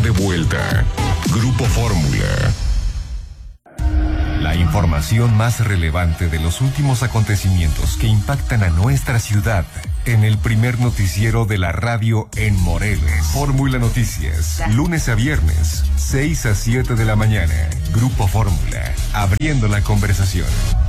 de vuelta. Grupo Fórmula. La información más relevante de los últimos acontecimientos que impactan a nuestra ciudad en el primer noticiero de la radio en Morelos. Fórmula Noticias, lunes a viernes, 6 a 7 de la mañana. Grupo Fórmula, abriendo la conversación.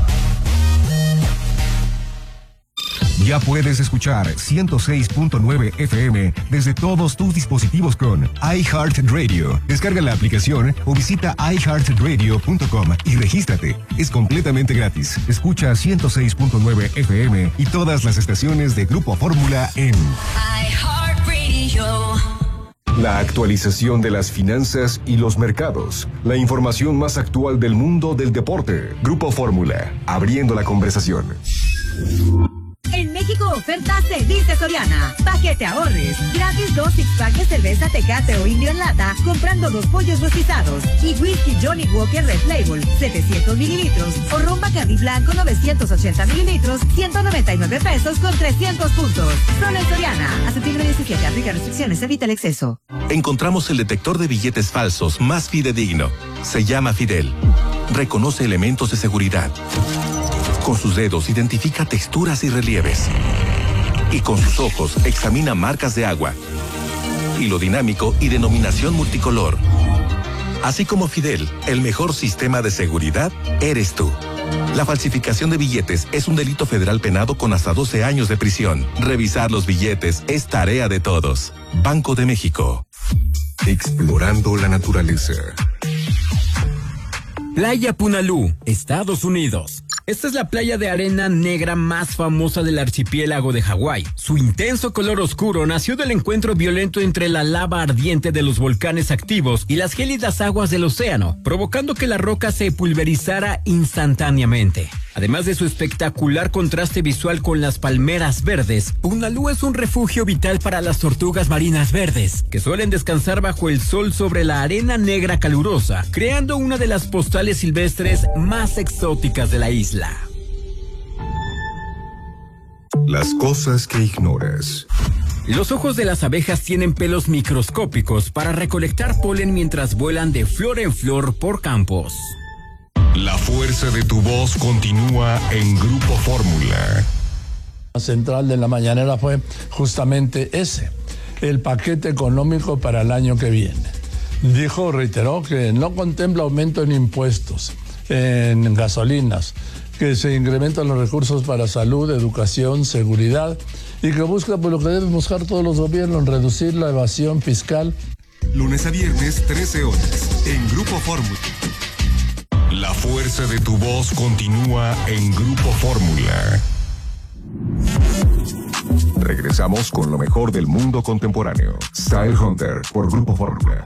Ya puedes escuchar 106.9 FM desde todos tus dispositivos con iHeartRadio. Descarga la aplicación o visita iHeartRadio.com y regístrate. Es completamente gratis. Escucha 106.9 FM y todas las estaciones de Grupo Fórmula en iHeartRadio. La actualización de las finanzas y los mercados. La información más actual del mundo del deporte. Grupo Fórmula, abriendo la conversación. En México, ofertas de Dice Soriana. Paquete ahorres. Gratis 2 six-pack de cerveza Tecate o Indio en lata, comprando 2 pollos rostizados. Y whisky Johnny Walker Red Label, 700 mililitros. O ron Bacardi Blanco, 980 mililitros, 199 pesos con 300 puntos. Solo en Soriana. A septiembre 17, aplica restricciones, evita el exceso. Encontramos el detector de billetes falsos más fidedigno. Se llama Fidel. Reconoce elementos de seguridad. Con sus dedos identifica texturas y relieves. Y con sus ojos examina marcas de agua. Hilo dinámico y denominación multicolor. Así como Fidel, el mejor sistema de seguridad eres tú. La falsificación de billetes es un delito federal penado con hasta 12 años de prisión. Revisar los billetes es tarea de todos. Banco de México. Explorando la naturaleza. Playa Punalú, Estados Unidos. Esta es la playa de arena negra más famosa del archipiélago de Hawái. Su intenso color oscuro nació del encuentro violento entre la lava ardiente de los volcanes activos y las gélidas aguas del océano, provocando que la roca se pulverizara instantáneamente. Además de su espectacular contraste visual con las palmeras verdes, Punalú es un refugio vital para las tortugas marinas verdes, que suelen descansar bajo el sol sobre la arena negra calurosa, creando una de las postales silvestres más exóticas de la isla. Las cosas que ignoras. Los ojos de las abejas tienen pelos microscópicos para recolectar polen mientras vuelan de flor en flor por campos. La fuerza de tu voz continúa en Grupo Fórmula. La central de la mañanera fue justamente ese, el paquete económico para el año que viene. Reiteró que no contempla aumento en impuestos, en gasolinas, que se incrementan los recursos para salud, educación, seguridad y que busca por lo que deben buscar todos los gobiernos, reducir la evasión fiscal. Lunes a viernes, 13 horas, en Grupo Fórmula. La fuerza de tu voz continúa en Grupo Fórmula. Regresamos con lo mejor del mundo contemporáneo. Style Hunter por Grupo Fórmula.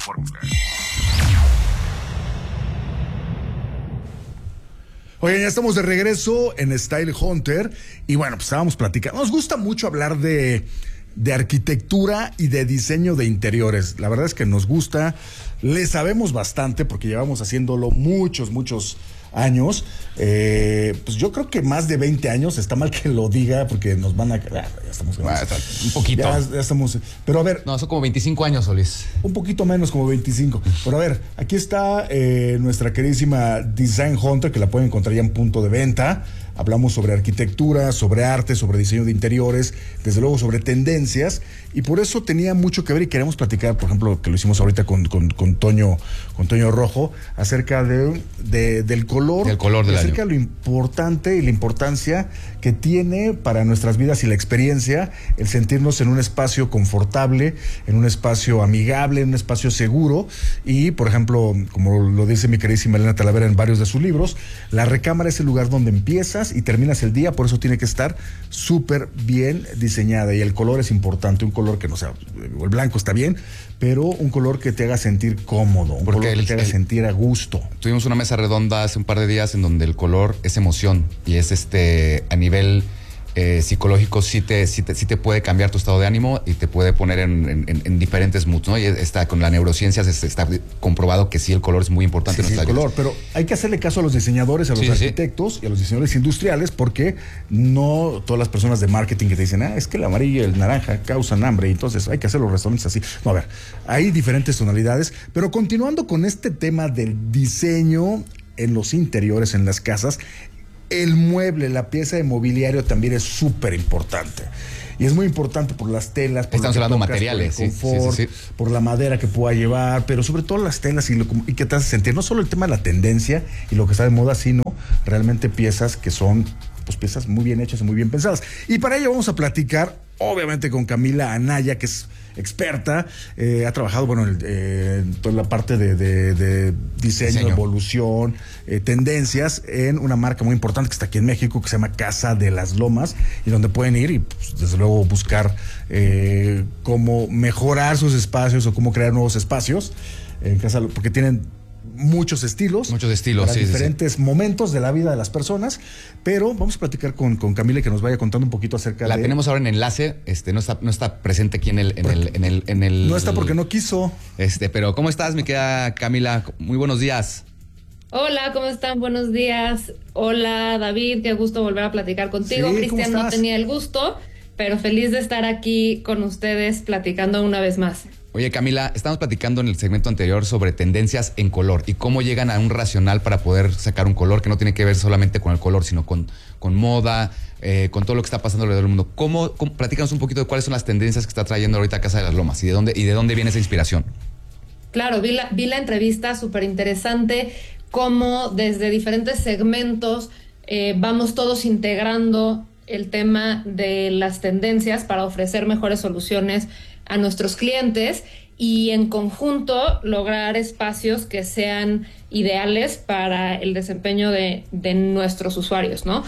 Oigan, ya estamos de regreso en Style Hunter y bueno, pues estábamos platicando. Nos gusta mucho hablar de arquitectura y de diseño de interiores. La verdad es que nos gusta, le sabemos bastante porque llevamos haciéndolo muchos años. Pues yo creo que más de 20 años, está mal que lo diga porque nos van a... ya estamos... un poquito. Ya estamos... Pero a ver... No, son como 25 años, Solís. Un poquito menos, como 25. Pero a ver, aquí está nuestra queridísima Design Hunter, que la pueden encontrar ya en punto de venta. Hablamos sobre arquitectura, sobre arte, sobre diseño de interiores, desde luego sobre tendencias, y por eso tenía mucho que ver y queremos platicar, por ejemplo, que lo hicimos ahorita con Toño Rojo, acerca del color. Del color del acerca año. de lo importante y la importancia que tiene para nuestras vidas y la experiencia el sentirnos en un espacio confortable, en un espacio amigable, en un espacio seguro, y por ejemplo, como lo dice mi queridísima Elena Talavera en varios de sus libros, la recámara es el lugar donde empiezas y terminas el día, por eso tiene que estar súper bien diseñada, y el color es importante, un color que no sea, el blanco está bien, pero un color que te haga sentir cómodo, un color que te haga sentir a gusto. Tuvimos una mesa redonda hace un par de días en donde el color es emoción y es a nivel psicológico sí te puede cambiar tu estado de ánimo y te puede poner en diferentes moods, ¿no? Y con la neurociencia está comprobado que sí, el color es muy importante en nuestra vida. Pero hay que hacerle caso a los diseñadores, a los arquitectos y a los diseñadores industriales, porque no todas las personas de marketing que te dicen, es que el amarillo y el naranja causan hambre, y entonces hay que hacer los restaurantes así. No, a ver, hay diferentes tonalidades, pero continuando con este tema del diseño en los interiores, en las casas, el mueble, la pieza de mobiliario también es súper importante. Y es muy importante por las telas, por estamos hablando de materiales, por el confort, por la madera que pueda llevar, pero sobre todo las telas y que te hace sentir no solo el tema de la tendencia y lo que está de moda, sino realmente piezas que son pues piezas muy bien hechas y muy bien pensadas. Y para ello vamos a platicar, obviamente, con Camila Anaya, que es experta, ha trabajado, en toda la parte de diseño, evolución, tendencias en una marca muy importante que está aquí en México, que se llama Casa de las Lomas, y donde pueden ir y, pues, desde luego, buscar cómo mejorar sus espacios o cómo crear nuevos espacios en casa, porque tienen muchos estilos para diferentes momentos de la vida de las personas, pero vamos a platicar con Camila y que nos vaya contando un poquito acerca La tenemos ahora en enlace, no está presente aquí en el no está porque no quiso. Pero ¿cómo estás, mi querida Camila? Muy buenos días. Hola, ¿cómo están? Buenos días. Hola, David, qué gusto volver a platicar contigo. Sí, Cristian no tenía el gusto, pero feliz de estar aquí con ustedes platicando una vez más. Oye, Camila, estamos platicando en el segmento anterior sobre tendencias en color y cómo llegan a un racional para poder sacar un color que no tiene que ver solamente con el color, sino con moda, con todo lo que está pasando alrededor del mundo. Platícanos un poquito de cuáles son las tendencias que está trayendo ahorita Casa de las Lomas y de dónde viene esa inspiración. Claro, vi la entrevista, súper interesante, cómo desde diferentes segmentos vamos todos integrando el tema de las tendencias para ofrecer mejores soluciones a nuestros clientes y en conjunto lograr espacios que sean ideales para el desempeño de nuestros usuarios, ¿no?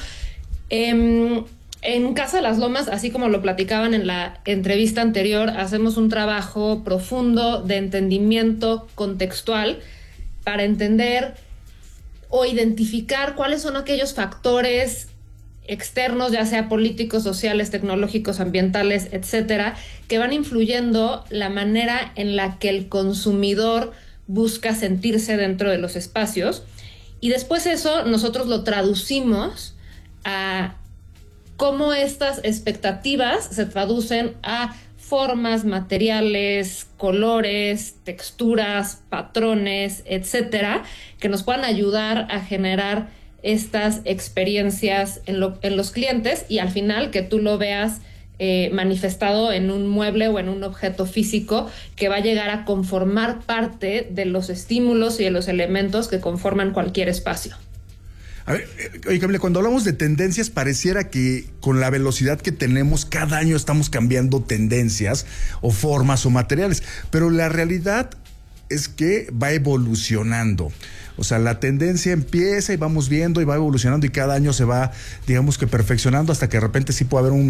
En Casa de las Lomas, así como lo platicaban en la entrevista anterior, hacemos un trabajo profundo de entendimiento contextual para entender o identificar cuáles son aquellos factores externos, ya sea políticos, sociales, tecnológicos, ambientales, etcétera, que van influyendo la manera en la que el consumidor busca sentirse dentro de los espacios. Y después eso nosotros lo traducimos a cómo estas expectativas se traducen a formas, materiales, colores, texturas, patrones, etcétera, que nos puedan ayudar a generar estas experiencias en los clientes y al final que tú lo veas manifestado en un mueble o en un objeto físico que va a llegar a conformar parte de los estímulos y de los elementos que conforman cualquier espacio. A ver, oye, Camila, cuando hablamos de tendencias, pareciera que con la velocidad que tenemos, cada año estamos cambiando tendencias o formas o materiales, pero la realidad es que va evolucionando. O sea, la tendencia empieza y vamos viendo y va evolucionando y cada año se va, digamos que perfeccionando hasta que de repente sí puede haber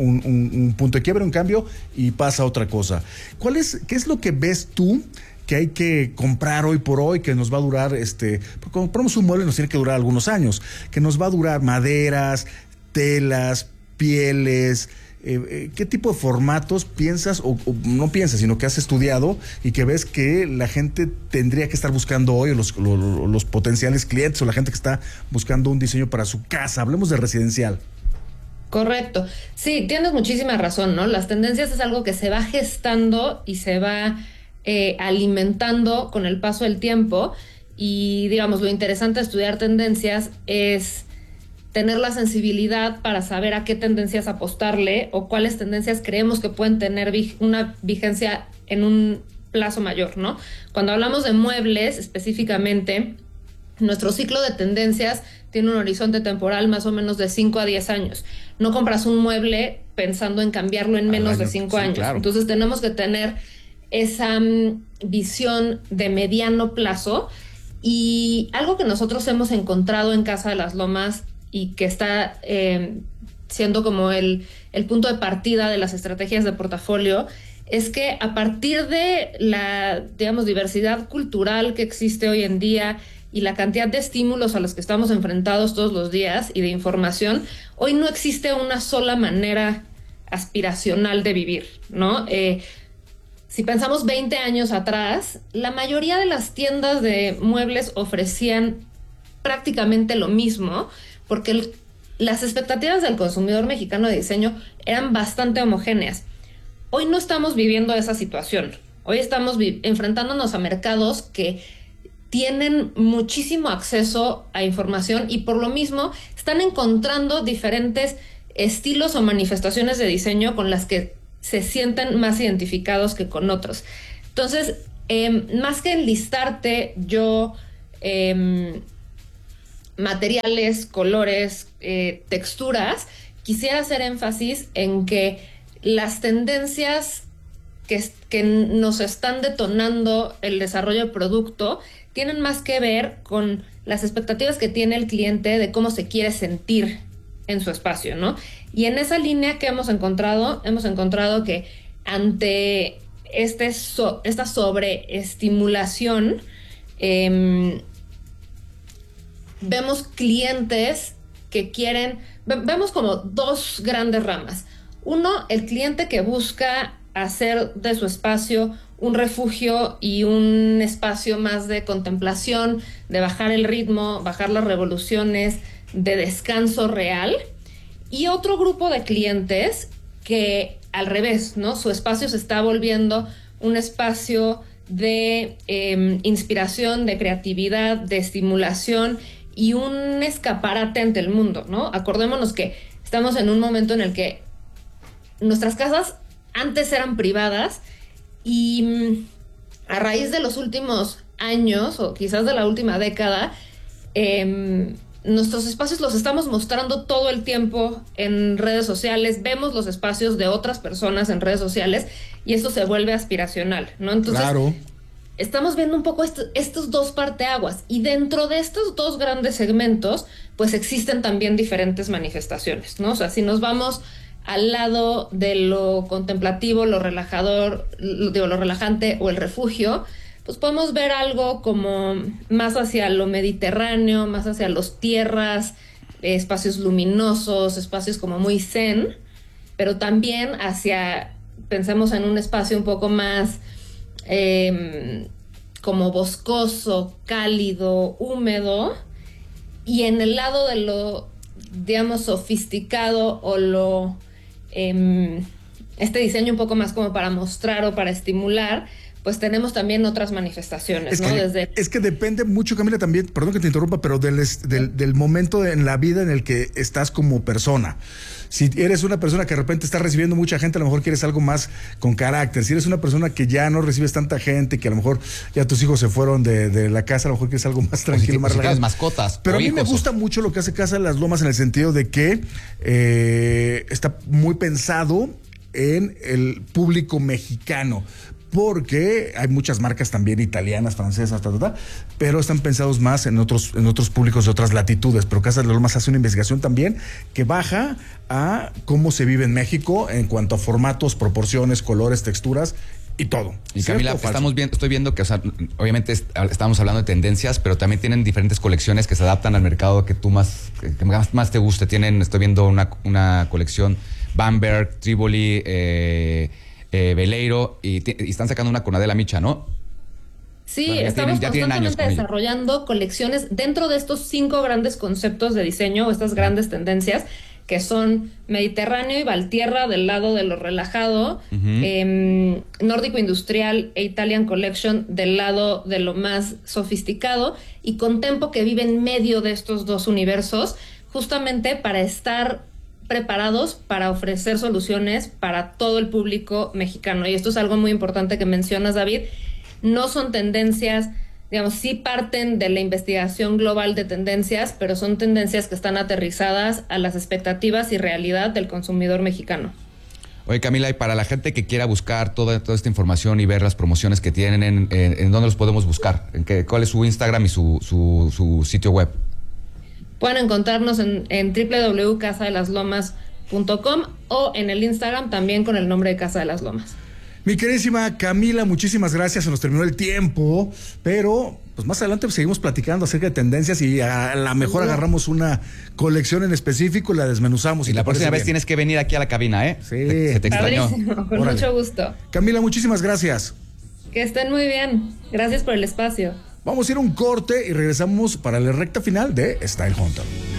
un punto de quiebre, un cambio y pasa otra cosa. ¿Qué es lo que ves tú que hay que comprar hoy por hoy, que nos va a durar, porque compramos un mueble nos tiene que durar algunos años, que nos va a durar maderas, telas, pieles? ¿Qué tipo de formatos piensas o no piensas, sino que has estudiado y que ves que la gente tendría que estar buscando hoy, los potenciales clientes o la gente que está buscando un diseño para su casa? Hablemos de residencial. Correcto. Sí, tienes muchísima razón, ¿no? Las tendencias es algo que se va gestando y se va alimentando con el paso del tiempo y, digamos, lo interesante de estudiar tendencias es tener la sensibilidad para saber a qué tendencias apostarle o cuáles tendencias creemos que pueden tener una vigencia en un plazo mayor, ¿no? Cuando hablamos de muebles específicamente, nuestro ciclo de tendencias tiene un horizonte temporal más o menos de 5 a 10 años. No compras un mueble pensando en cambiarlo en menos de 5 años. Claro. Entonces tenemos que tener esa visión de mediano plazo y algo que nosotros hemos encontrado en Casa de las Lomas y que está siendo como el punto de partida de las estrategias de portafolio, es que a partir de la, digamos, diversidad cultural que existe hoy en día y la cantidad de estímulos a los que estamos enfrentados todos los días y de información, hoy no existe una sola manera aspiracional de vivir, ¿no? Si pensamos 20 años atrás, la mayoría de las tiendas de muebles ofrecían prácticamente lo mismo, porque las expectativas del consumidor mexicano de diseño eran bastante homogéneas. Hoy no estamos viviendo esa situación. Hoy estamos enfrentándonos a mercados que tienen muchísimo acceso a información y por lo mismo están encontrando diferentes estilos o manifestaciones de diseño con las que se sienten más identificados que con otros. Entonces, más que enlistarte yo materiales, colores, texturas, quisiera hacer énfasis en que las tendencias que nos están detonando el desarrollo de producto tienen más que ver con las expectativas que tiene el cliente de cómo se quiere sentir en su espacio, ¿no? Y en esa línea que hemos encontrado que ante esta sobreestimulación, vemos clientes que quieren, vemos como dos grandes ramas. Uno, el cliente que busca hacer de su espacio un refugio y un espacio más de contemplación, de bajar el ritmo, bajar las revoluciones, de descanso real. Y otro grupo de clientes que al revés, ¿no? Su espacio se está volviendo un espacio de inspiración, de creatividad, de estimulación y un escaparate ante el mundo, ¿no? Acordémonos que estamos en un momento en el que nuestras casas antes eran privadas y a raíz de los últimos años o quizás de la última década, nuestros espacios los estamos mostrando todo el tiempo en redes sociales, vemos los espacios de otras personas en redes sociales y esto se vuelve aspiracional, ¿no? Entonces, claro, estamos viendo un poco estos dos parteaguas y dentro de estos dos grandes segmentos, pues existen también diferentes manifestaciones, ¿no? O sea, si nos vamos al lado de lo contemplativo, lo relajador, lo relajante o el refugio, pues podemos ver algo como más hacia lo mediterráneo, más hacia los tierras, espacios luminosos, espacios como muy zen, pero también hacia, pensemos en un espacio un poco más como boscoso, cálido, húmedo, y en el lado de lo, digamos, sofisticado o lo este diseño un poco más como para mostrar o para estimular, pues tenemos también otras manifestaciones, ¿no? Es que depende mucho, Camila, también, perdón que te interrumpa, pero del momento en la vida en el que estás como persona. Si eres una persona que de repente está recibiendo mucha gente, a lo mejor quieres algo más con carácter. Si eres una persona que ya no recibes tanta gente, que a lo mejor ya tus hijos se fueron de la casa, a lo mejor quieres algo más tranquilo, más relajado. Si mascotas. Pero a mí me gusta mucho lo que hace Casa de las Lomas en el sentido de que está muy pensado en el público mexicano. Porque hay muchas marcas también italianas, francesas, pero están pensados más en otros públicos de otras latitudes. Pero Casa de las Lomas hace una investigación también que baja a cómo se vive en México en cuanto a formatos, proporciones, colores, texturas y todo. Y Camila, estoy viendo que, o sea, obviamente estamos hablando de tendencias, pero también tienen diferentes colecciones que se adaptan al mercado que tú más te guste. Estoy viendo una colección Bamberg, Tivoli, Veleiro y están sacando una con Adela Micha, ¿no? Sí, bueno, estamos constantemente desarrollando colecciones dentro de estos 5 grandes conceptos de diseño, estas grandes tendencias, que son Mediterráneo y Valtierra del lado de lo relajado, Nórdico Industrial e Italian Collection del lado de lo más sofisticado, y Contempo, que vive en medio de estos dos universos, justamente para estar preparados para ofrecer soluciones para todo el público mexicano. Y esto es algo muy importante que mencionas, David. No son tendencias, digamos, sí parten de la investigación global de tendencias, pero son tendencias que están aterrizadas a las expectativas y realidad del consumidor mexicano. Oye, Camila, y para la gente que quiera buscar toda esta información y ver las promociones que tienen, ¿en dónde los podemos buscar? ¿Cuál es su Instagram y su sitio web? Pueden encontrarnos en www.casadelaslomas.com o en el Instagram también con el nombre de Casa de las Lomas. Mi queridísima Camila, muchísimas gracias, se nos terminó el tiempo, pero pues más adelante seguimos platicando acerca de tendencias y a la mejor agarramos una colección en específico y la desmenuzamos. Y la próxima vez tienes que venir aquí a la cabina, ¿eh? Sí. Se te extrañó. Con mucho gusto. Camila, muchísimas gracias. Que estén muy bien. Gracias por el espacio. Vamos a ir a un corte y regresamos para la recta final de Style Hunter.